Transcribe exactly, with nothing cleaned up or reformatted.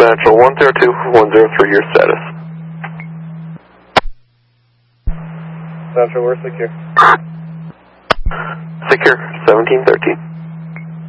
Central one zero two one zero three, your status. Central, we're secure. Secure, seventeen thirteen.